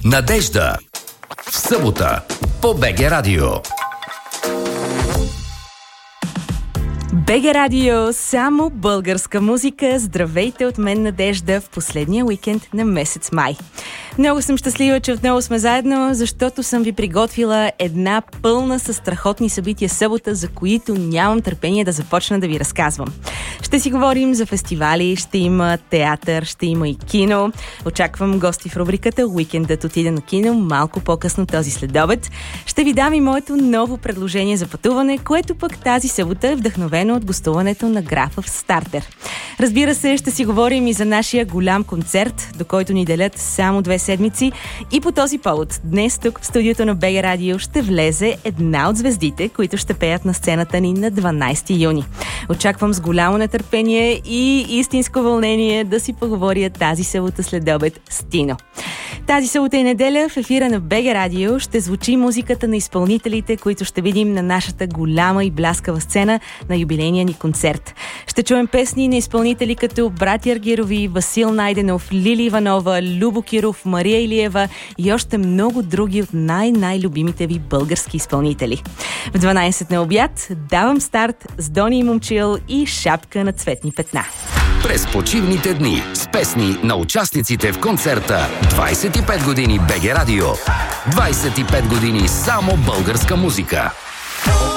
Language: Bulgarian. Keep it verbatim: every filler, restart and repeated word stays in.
Надежда. В събота по БГ Радио. БГ Радио, само българска музика. Здравейте от мен, Надежда, в последния уикенд на месец май. Много съм щастлива, че отново сме заедно, защото съм ви приготвила една пълна със страхотни събития събота, за които нямам търпение да започна да ви разказвам. Ще си говорим за фестивали, ще има театър, ще има и кино. Очаквам гости в рубриката "Уикендът отиде на кино" малко по-късно този следобед. Ще ви дам и моето ново предложение за пътуване, което пък тази събота е вдъхновено от гостуването на Графа в Стартер. Разбира се, ще си говорим и за нашия голям концерт, до който ни делят само две седмици. И по този повод днес тук в студиото на БГ Радио ще влезе една от звездите, които ще пеят на сцената ни на дванайсети юни. Очаквам с голямо нетърпение и истинско вълнение да си поговоря тази събота след обед с Тино. Тази събота и неделя в ефира на БГ Радио ще звучи музиката на изпълнителите, които ще видим на нашата голяма и бляскава сцена на юбилейния ни концерт. Ще чуем песни на изпълнители като Братя Аргирови, Васил Найденов, Лили Иванова, Любо Киров, Мария Илиева и още много други от най-най-любимите ви български изпълнители. В дванайсет на обяд давам старт с Дони и Момчил и Шапка на цветни петна. През почивните дни с песни на участниците в концерта двайсет и пет години БГ Радио. двайсет и пет години само българска музика.